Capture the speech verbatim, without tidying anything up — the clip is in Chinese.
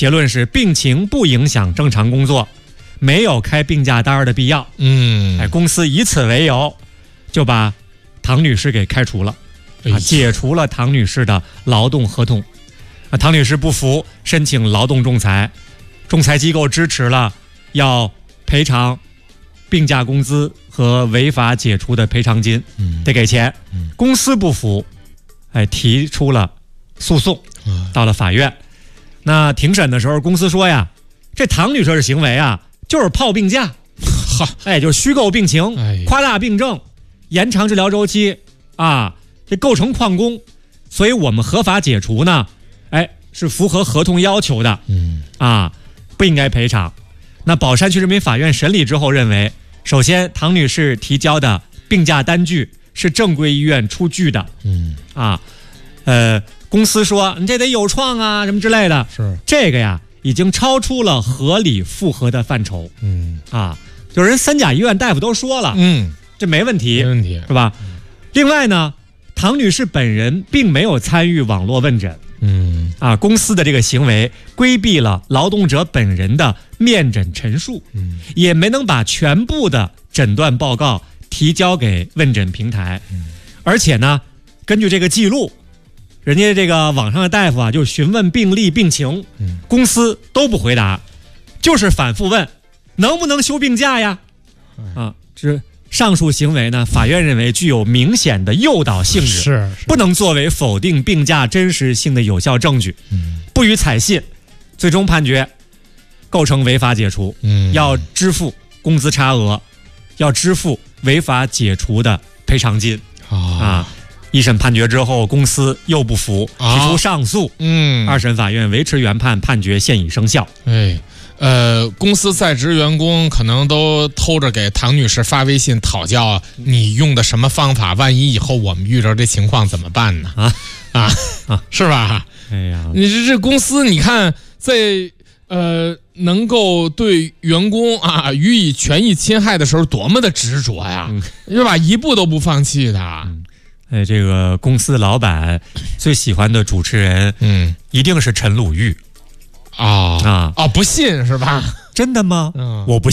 结论是病情不影响正常工作，没有开病假单的必要。 嗯， 哎，公司以此为由，就把唐女士给开除了，啊，解除了唐女士的劳动合同。啊，唐女士不服，申请劳动仲裁，仲裁机构支持了，要赔偿病假工资和违法解除的赔偿金， 嗯， 得给钱。 嗯， 公司不服，哎，提出了诉讼，到了法院。那庭审的时候，公司说呀，这唐女士的行为啊，就是泡病假，哎，就是虚构病情， 哎， 夸大病症，延长治疗周期啊，这构成旷工，所以我们合法解除呢，哎，是符合合同要求的， 嗯啊，不应该赔偿。那宝山区人民法院审理之后认为，首先唐女士提交的病假单据是正规医院出具的， 嗯啊，呃，公司说你这得有创啊什么之类的， 是这个呀已经超出了合理复核的范畴， 嗯啊，有人三甲医院大夫都说了， 嗯， 这没问题， 没问题， 是吧？ 嗯、 另外呢，唐女士本人并没有参与网络问诊， 嗯啊，公司的这个行为规避了劳动者本人的面诊陈述， 嗯， 也没能把全部的诊断报告提交给问诊平台， 嗯， 而且呢，根据这个记录，人家这个网上的大夫啊，就询问病历病情， 嗯， 公司都不回答，就是反复问能不能休病假呀？啊，这上述行为呢，法院认为具有明显的诱导性质， 是, 是不能作为否定病假真实性的有效证据， 嗯， 不予采信，最终判决构成违法解除， 嗯， 要支付工资差额，要支付违法解除的赔偿金， 啊。 啊一审判决之后，公司又不服，提出上诉。 嗯， 二审法院维持原判，判决现已生效。 哎，呃，公司在职员工可能都偷着给唐女士发微信讨教，你用的什么方法？万一以后我们遇着这情况怎么办呢？啊啊啊，是吧？ 哎呀， 你这这公司，你看在呃能够对员工啊予以权益侵害的时候，多么的执着呀， 嗯、 是吧？一步都不放弃的。 嗯哎，这个公司老板最喜欢的主持人， 嗯， 一定是陈鲁豫， 啊啊啊！不信是吧？ 真的吗？ 嗯， 我不信。